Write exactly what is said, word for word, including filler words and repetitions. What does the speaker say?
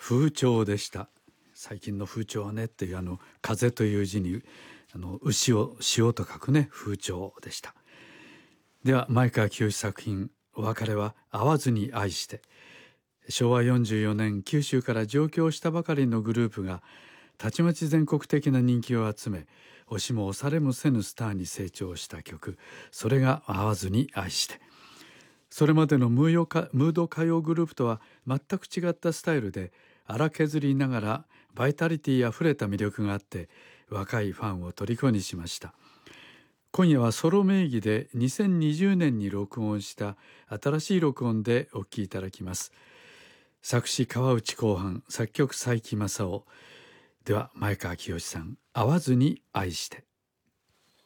風潮でした。最近の風潮はねっていうあの風という字にあの牛を潮と書くね風潮でした。では前川清作品お別れは会わずに愛して。しょうわよんじゅうよねん九州から上京したばかりのグループがたちまち全国的な人気を集め、押しも押されもせぬスターに成長した曲、それが会わずに愛して。それまでのムーヨかムード歌謡グループとは全く違ったスタイルで荒削りながらバイタリティあふれた魅力があって若いファンを虜にしました。今夜はソロ名義でにせんにじゅうねんに録音した新しい録音でお聴きいただきます。作詞川内公範、作曲佐伯正夫。では前川清さん、会わずに愛して。